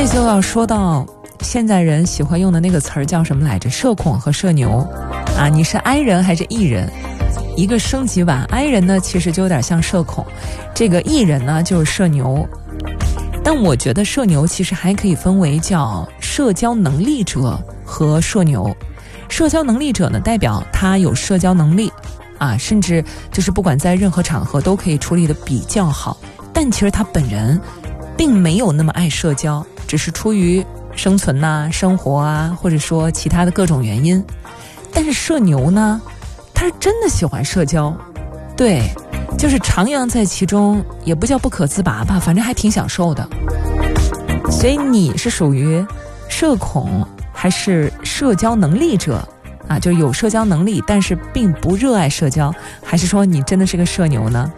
这就要说到现在人喜欢用的那个词儿叫什么来着？社恐和社牛啊，你是 I 人还是 E 人？一个升级版 I 人呢，其实就有点像社恐，这个 E 人呢就是社牛。但我觉得社牛其实还可以分为叫社交能力者和社牛。社交能力者呢，代表他有社交能力啊，甚至就是不管在任何场合都可以处理得比较好，但其实他本人并没有那么爱社交，只是出于生存啊、生活啊，或者说其他的各种原因。但是社牛呢，他是真的喜欢社交，对，就是徜徉在其中，也不叫不可自拔吧，反正还挺享受的。所以你是属于社恐还是社交能力者啊？就是有社交能力，但是并不热爱社交，还是说你真的是个社牛呢？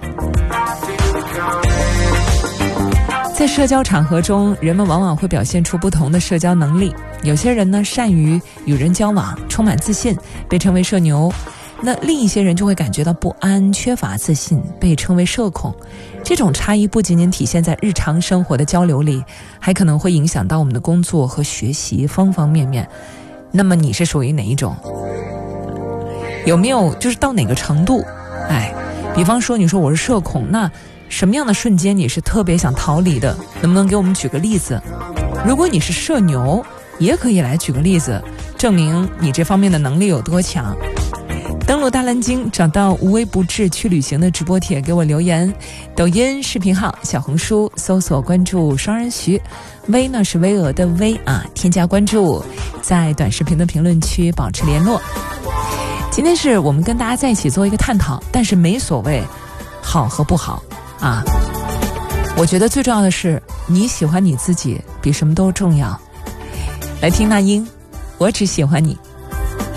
在社交场合中，人们往往会表现出不同的社交能力。有些人呢，善于与人交往，充满自信，被称为社牛。那另一些人就会感觉到不安，缺乏自信，被称为社恐。这种差异不仅仅体现在日常生活的交流里，还可能会影响到我们的工作和学习方方面面。那么你是属于哪一种？有没有就是到哪个程度？比方说你说我是社恐，那什么样的瞬间你是特别想逃离的？能不能给我们举个例子？如果你是社牛，也可以来举个例子，证明你这方面的能力有多强。登录大蓝鲸，找到无微不至去旅行的直播帖给我留言。抖音视频号、小红书搜索关注双人徐，微呢是巍峨的微啊，添加关注，在短视频的评论区保持联络。今天是我们跟大家在一起做一个探讨，但是没所谓好和不好啊。我觉得最重要的是你喜欢你自己，比什么都重要。来听那英，我只喜欢你。